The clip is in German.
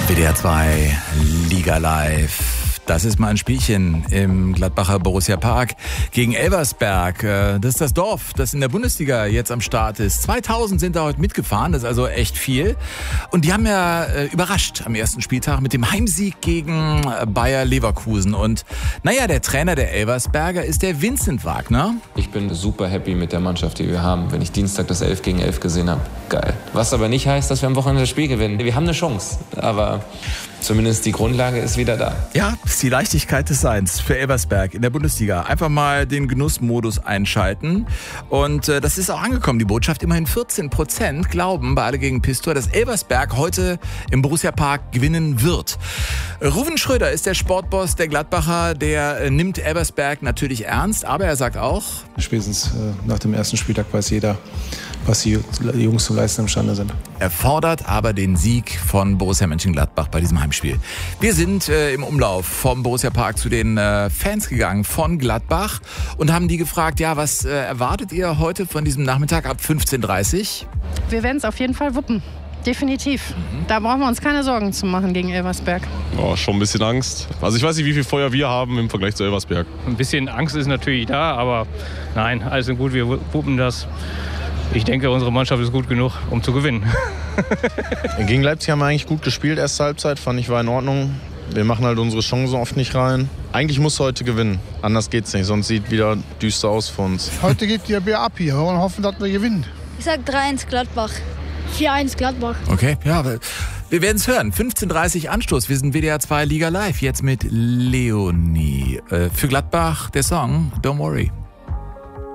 WDR 2 Liga Live. Das ist mal ein Spielchen im Gladbacher Borussia Park gegen Elversberg. Das ist das Dorf, das in der Bundesliga jetzt am Start ist. 2000 sind da heute mitgefahren, das ist also echt viel. Und die haben ja überrascht am ersten Spieltag mit dem Heimsieg gegen Bayer Leverkusen. Und naja, der Trainer der Elversberger ist der Vincent Wagner. Ich bin super happy mit der Mannschaft, die wir haben. Wenn ich Dienstag das 11 gegen 11 gesehen habe, geil. Was aber nicht heißt, dass wir am Wochenende das Spiel gewinnen. Wir haben eine Chance, aber zumindest die Grundlage ist wieder da. Ja, das ist die Leichtigkeit des Seins für Elversberg in der Bundesliga. Einfach mal den Genussmodus einschalten. Und das ist auch angekommen, die Botschaft. Immerhin 14% glauben bei Alle gegen Pistor, dass Elversberg heute im Borussia Park gewinnen wird. Ruven Schröder ist der Sportboss der Gladbacher. Der nimmt Elversberg natürlich ernst, aber er sagt auch: Spätestens nach dem ersten Spieltag weiß jeder, was die Jungs zu leisten imstande sind. Er fordert aber den Sieg von Borussia Mönchengladbach bei diesem Heimspiel. Wir sind im Umlauf vom Borussia Park zu den Fans gegangen von Gladbach und haben die gefragt, ja, was erwartet ihr heute von diesem Nachmittag ab 15:30 Uhr? Wir werden es auf jeden Fall wuppen. Definitiv. Da brauchen wir uns keine Sorgen zu machen gegen Elversberg. Oh, schon ein bisschen Angst. Also ich weiß nicht, wie viel Feuer wir haben im Vergleich zu Elversberg. Ein bisschen Angst ist natürlich da, aber nein, alles ist gut, wir wuppen das. Ich denke, unsere Mannschaft ist gut genug, um zu gewinnen. Gegen Leipzig haben wir eigentlich gut gespielt, erste Halbzeit, fand ich, war in Ordnung. Wir machen halt unsere Chancen oft nicht rein. Eigentlich muss heute gewinnen, anders geht's nicht, sonst sieht wieder düster aus für uns. Heute geht die Bier ab hier und hoffen, dass wir gewinnen. Ich sag 3-1 Gladbach. 4-1 Gladbach. Okay, ja, wir werden es hören. 15:30 Uhr Anstoß. Wir sind WDR 2 Liga Live, jetzt mit Leonie. Für Gladbach der Song Don't Worry.